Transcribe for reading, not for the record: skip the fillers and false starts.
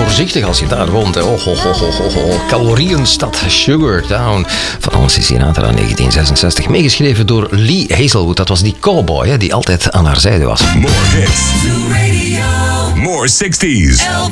voorzichtig als je daar woont. Hè. Calorieënstad Sugar Town van Nancy Sinatra in 1966. Meegeschreven door Lee Hazelwood. Dat was die cowboy hè, die altijd aan haar zijde was. More hits. More 60s.